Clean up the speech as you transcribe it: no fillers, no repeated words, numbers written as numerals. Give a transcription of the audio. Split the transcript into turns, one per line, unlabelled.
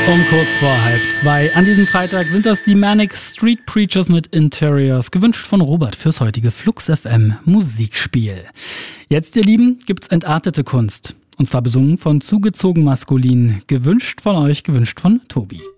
Um kurz vor 1:30 an diesem Freitag sind das die Manic Street Preachers mit Interiors, gewünscht von Robert fürs heutige Flux FM Musikspiel. Jetzt, ihr Lieben, gibt's entartete Kunst. Und zwar besungen von Zugezogen Maskulin, gewünscht von euch, gewünscht von Tobi.